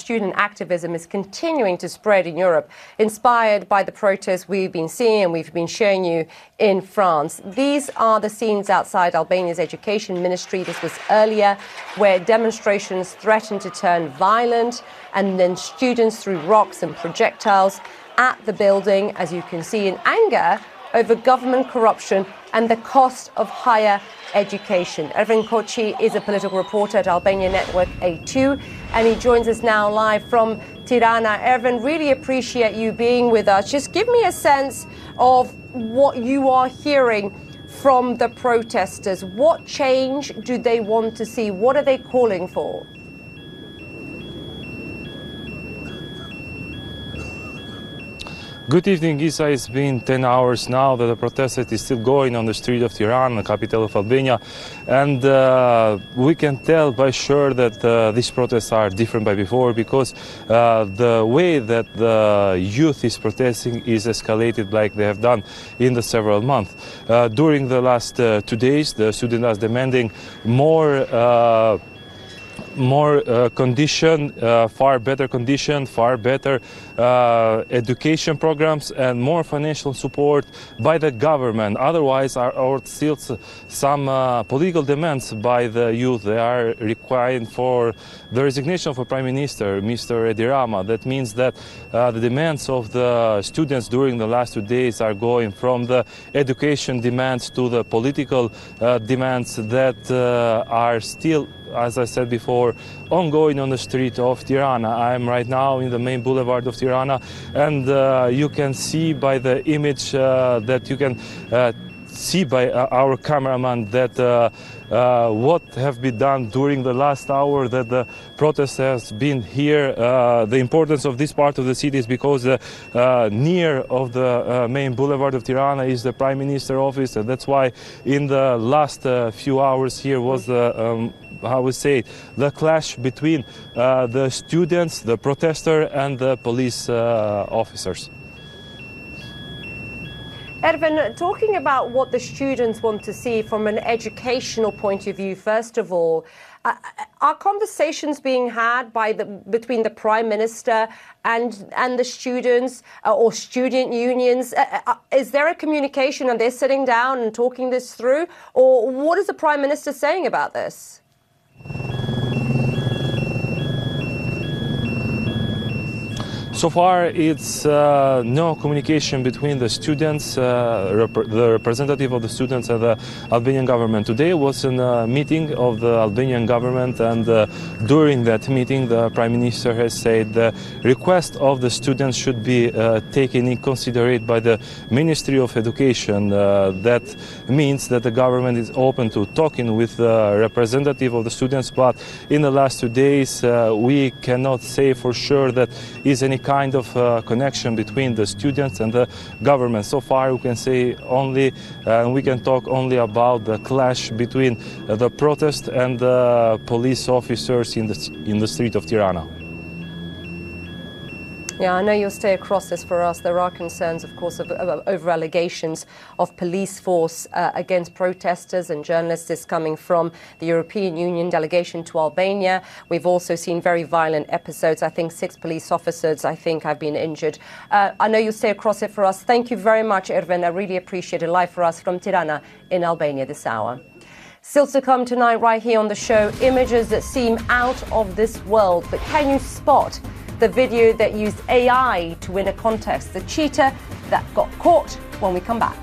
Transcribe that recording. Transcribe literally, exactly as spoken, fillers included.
student activism is continuing to spread in Europe, inspired by the protests we've been seeing and we've been showing you in France. These are the scenes outside Albania's education ministry. This was earlier, where demonstrations threatened to turn violent, and then students threw rocks and projectiles at the building, as you can see, in anger over government corruption and the cost of higher education. Ervin Koçi is a political reporter at Albania Network A two, and he joins us now live from Tirana. Ervin, really appreciate you being with us. Just give me a sense of what you are hearing from the protesters. What change do they want to see? What are they calling for? Good evening, Isa. It's been ten hours now that the protest is still going on the street of Tirana, the capital of Albania. And uh, we can tell by sure that uh, these protests are different by before, because uh, the way that the youth is protesting is escalated like they have done in the several months. Uh, during the last uh, two days, the students are demanding more uh, more uh, condition, uh, far better condition, far better uh, education programs, and more financial support by the government. Otherwise, are, are still some uh, political demands by the youth. They are requiring for the resignation of a Prime Minister, Mister Edi Rama. That means that uh, the demands of the students during the last two days are going from the education demands to the political uh, demands that uh, are still, as I said before, ongoing on the street of Tirana. I am right now in the main boulevard of Tirana, and uh, you can see by the image uh, that you can uh, see by uh, our cameraman that uh, uh, what have been done during the last hour that the protest has been here. Uh, the importance of this part of the city is because uh, uh, near of the uh, main boulevard of Tirana is the Prime Minister office, and that's why in the last uh, few hours here was the um, I would say the clash between uh, the students, the protester, and the police uh, officers. Ervin, talking about what the students want to see from an educational point of view, first of all, uh, are conversations being had by the, between the Prime Minister and, and the students uh, or student unions? Uh, uh, is there a communication? Are they sitting down and talking this through? Or what is the Prime Minister saying about this? So far, it's uh, no communication between the students, uh, rep the representative of the students and the Albanian government. Today was a uh, meeting of the Albanian government, and uh, during that meeting, the Prime Minister has said the request of the students should be uh, taken in consideration by the Ministry of Education. Uh, that means that the government is open to talking with the representative of the students, but in the last two days, uh, we cannot say for sure that is any kind of uh, connection between the students and the government. So far we can say only, uh, we can talk only about the clash between uh, the protest and the police officers in the, in the street of Tirana. Yeah, I know you'll stay across this for us. There are concerns, of course, of, of, over allegations of police force uh, against protesters and journalists. This coming from the European Union delegation to Albania. We've also seen very violent episodes. I think six police officers, I think, have been injured. Uh, I know you'll stay across it for us. Thank you very much, Ervin. I really appreciate it. Live for us from Tirana in Albania this hour. Still to come tonight right here on the show, images that seem out of this world. But can you spot the video that used A I to win a contest, the cheetah that got caught, when we come back?